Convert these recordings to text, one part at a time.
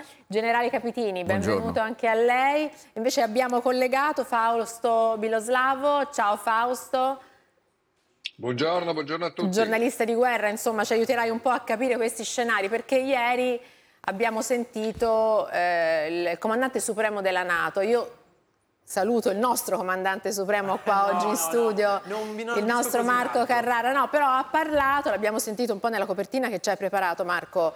Generale Capitini, benvenuto. Buongiorno. Anche a lei. Invece abbiamo collegato Fausto Biloslavo. Ciao Fausto. Buongiorno a tutti. Giornalista di guerra, insomma, ci aiuterai un po' a capire questi scenari, perché ieri abbiamo sentito il comandante supremo della NATO. Io saluto il nostro comandante supremo qua oggi in studio, il nostro Marco Carrara. No, però ha parlato, l'abbiamo sentito un po' nella copertina che ci hai preparato, Marco.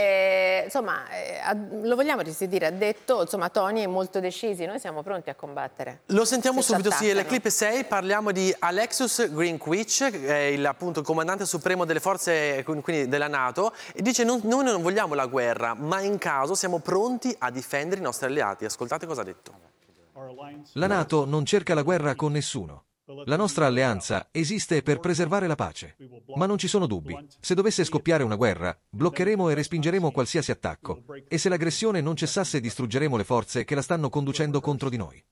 Lo vogliamo risentire, ha detto, insomma, toni molto decisi, noi siamo pronti a combattere. Lo sentiamo Se ci subito, sì, attaccano. le clip 6, parliamo di Alexius Greenwich, che è appunto il comandante supremo delle forze quindi della NATO, e dice noi non vogliamo la guerra, ma in caso siamo pronti a difendere i nostri alleati. Ascoltate cosa ha detto. La NATO non cerca la guerra con nessuno. La nostra alleanza esiste per preservare la pace. Ma non ci sono dubbi. Se dovesse scoppiare una guerra, bloccheremo e respingeremo qualsiasi attacco. E se l'aggressione non cessasse, distruggeremo le forze che la stanno conducendo contro di noi.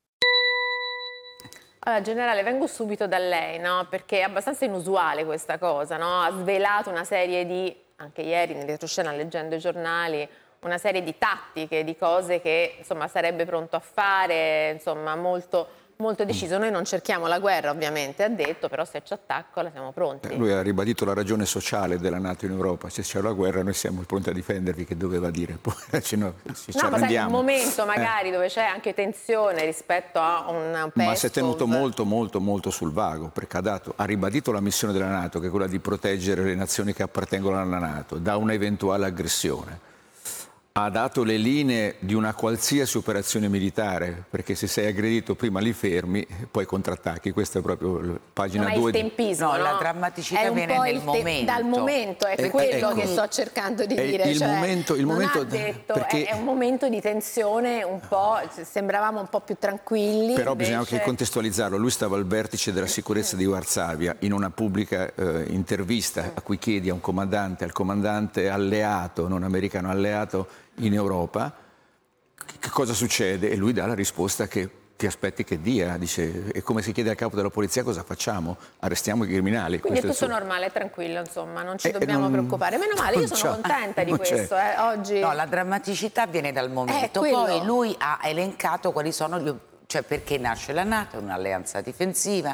Allora, generale, vengo subito da lei, no? Perché è abbastanza inusuale questa cosa, no? Ha svelato una serie di, anche ieri nel retroscena leggendo i giornali, una serie di tattiche, di cose che insomma sarebbe pronto a fare, insomma molto deciso. Noi non cerchiamo la guerra, ovviamente, ha detto, però se ci attacca siamo pronti. Lui ha ribadito la ragione sociale della NATO in Europa. Se c'è la guerra noi siamo pronti a difendervi, che doveva dire. Poi ci Ma sai, un momento magari dove c'è anche tensione rispetto a un Ma si è tenuto molto sul vago, perché ha ribadito la missione della NATO, che è quella di proteggere le nazioni che appartengono alla NATO da un'eventuale aggressione. Ha dato le linee di una qualsiasi operazione militare, perché se sei aggredito prima li fermi, poi contrattacchi. Questa è proprio pagina 2. Il tempismo, no, la drammaticità viene nel momento. Dal momento, è quello che sto cercando di dire. Il momento ha detto, perché è un momento di tensione, un po', sembravamo un po' più tranquilli. Però bisogna anche contestualizzarlo. Lui stava al vertice della sicurezza di Varsavia, in una pubblica intervista a cui chiedi al comandante alleato, non americano, alleato in Europa, che cosa succede? E lui dà la risposta che ti aspetti che dia. Dice, è come si chiede al capo della polizia cosa facciamo? Arrestiamo i criminali. Quindi è tutto normale, è tranquillo, insomma, non ci dobbiamo preoccupare. Meno male, io sono contenta di questo. Oggi... No, la drammaticità viene dal momento. Poi lui ha elencato quali sono cioè perché nasce la NATO, un'alleanza difensiva.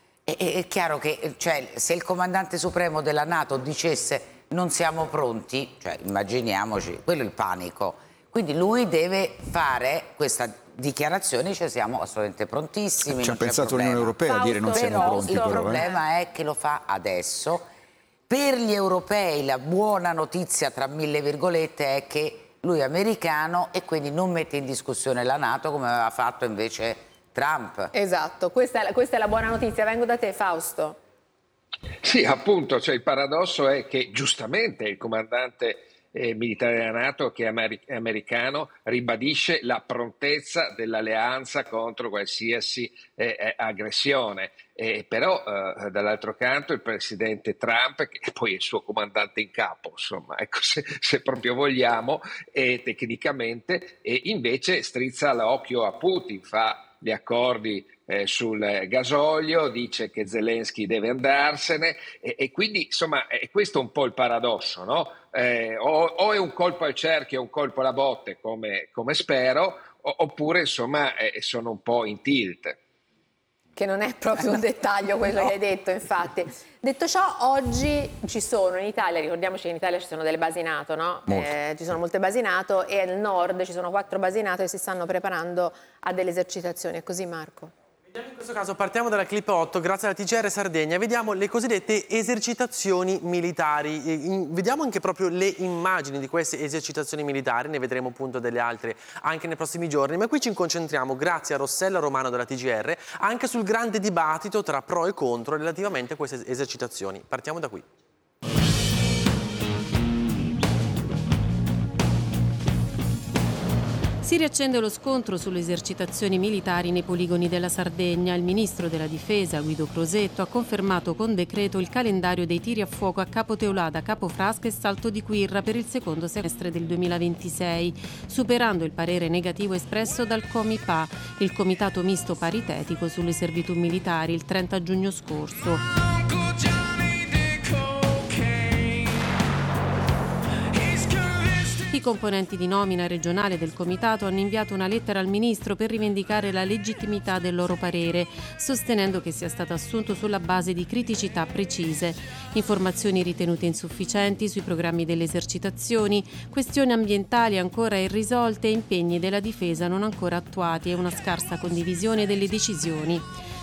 È chiaro che se il comandante supremo della NATO dicesse non siamo pronti, cioè immaginiamoci, quello è il panico. Quindi lui deve fare questa dichiarazione, cioè siamo assolutamente prontissimi. Ci ha pensato l'Unione Europea a dire non siamo pronti. Il problema è che lo fa adesso. Per gli europei la buona notizia, tra mille virgolette, è che lui è americano e quindi non mette in discussione la NATO come aveva fatto invece Trump. Esatto, questa è la buona notizia. Vengo da te, Fausto. Sì, appunto, cioè il paradosso è che giustamente il comandante militare della NATO, che è americano, ribadisce la prontezza dell'alleanza contro qualsiasi aggressione. Però dall'altro canto il presidente Trump, che poi è il suo comandante in capo, insomma, ecco, se proprio vogliamo, tecnicamente, invece strizza l'occhio a Putin, fa gli accordi sul gasolio, dice che Zelensky deve andarsene e quindi insomma è questo un po' il paradosso, no? O è un colpo al cerchio, un colpo alla botte come spero, oppure insomma sono un po' in tilt. Che non è proprio un dettaglio quello che hai detto, infatti. Detto ciò, oggi ci sono in Italia, ricordiamoci che in Italia ci sono delle basi NATO, no? Ci sono molte basi NATO e al nord ci sono 4 basi NATO che si stanno preparando a delle esercitazioni. È così, Marco? In questo caso partiamo dalla clip 8, grazie alla TGR Sardegna, vediamo le cosiddette esercitazioni militari, vediamo anche proprio le immagini di queste esercitazioni militari, ne vedremo appunto delle altre anche nei prossimi giorni, ma qui ci concentriamo, grazie a Rossella Romano della TGR, anche sul grande dibattito tra pro e contro relativamente a queste esercitazioni. Partiamo da qui. Si riaccende lo scontro sulle esercitazioni militari nei poligoni della Sardegna. Il ministro della Difesa, Guido Crosetto, ha confermato con decreto il calendario dei tiri a fuoco a Capo Teulada, Capo Frasca e Salto di Quirra per il secondo semestre del 2026, superando il parere negativo espresso dal COMIPA, il Comitato Misto Paritetico sulle Servitù Militari, il 30 giugno scorso. I componenti di nomina regionale del comitato hanno inviato una lettera al ministro per rivendicare la legittimità del loro parere, sostenendo che sia stato assunto sulla base di criticità precise. Informazioni ritenute insufficienti sui programmi delle esercitazioni, questioni ambientali ancora irrisolte e impegni della difesa non ancora attuati e una scarsa condivisione delle decisioni.